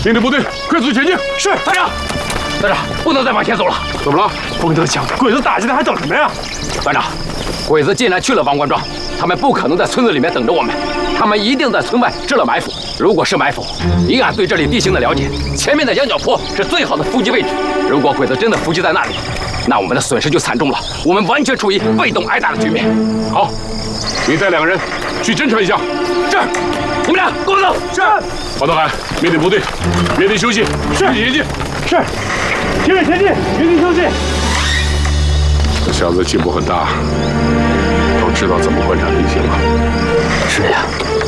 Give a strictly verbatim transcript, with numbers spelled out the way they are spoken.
命令部队快速前进。 是团长。团长，不能再往前走了。 怎么了？ 冯德强，鬼子打进来，还等什么呀？团长，鬼子既然去了王官庄，他们不可能在村子里面等着我们，他们一定在村外设了埋伏。如果是埋伏，以俺对这里地形的了解，前面的羊角坡是最好的伏击位置。如果鬼子真的伏击在那里，那我们的损失就惨重了，我们完全处于被动挨打的局面。 好，你带两个人去侦查一下。 是，你们俩跟我走。 是。黄德海，命令部队原地休息，是前进。 是，听令前进，原地休息。 这小子进步很大，都知道怎么观察地形了。 是呀。